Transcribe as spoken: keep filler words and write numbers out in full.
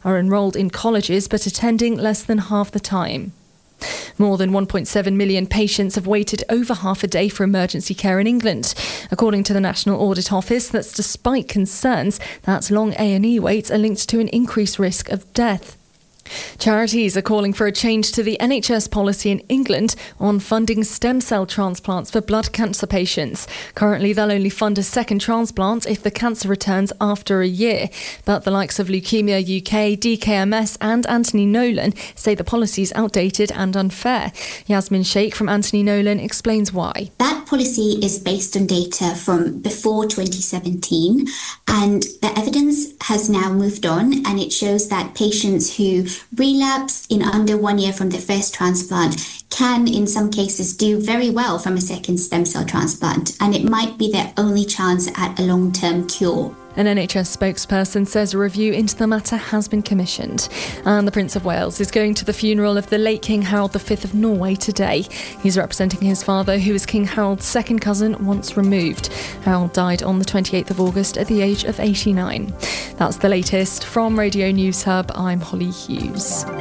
are enrolled in colleges but attending less than half the time. More than one point seven million patients have waited over half a day for emergency care in England. According to the National Audit Office, that's despite concerns that long A and E waits are linked to an increased risk of death. Charities are calling for a change to the N H S policy in England on funding stem cell transplants for blood cancer patients. Currently, they'll only fund a second transplant if the cancer returns after a year. But the likes of Leukemia U K, D K M S and Anthony Nolan say the policy is outdated and unfair. Yasmin Sheikh from Anthony Nolan explains why. That policy is based on data from before twenty seventeen, and the evidence has now moved on, and it shows that patients who relapse in under one year from their first transplant can in some cases do very well from a second stem cell transplant, and it might be their only chance at a long-term cure. An N H S spokesperson says a review into the matter has been commissioned. And the Prince of Wales is going to the funeral of the late King Harold the Fifth of Norway today. He's representing his father, who was King Harold's second cousin once removed. Harold died on the twenty-eighth of August at the age of eighty-nine. That's the latest from Radio News Hub. I'm Holly Hughes.